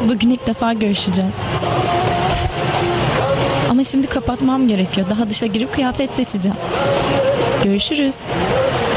Bugün ilk defa görüşeceğiz. Ama şimdi kapatmam gerekiyor. Daha dışa girip kıyafet seçeceğim. Görüşürüz.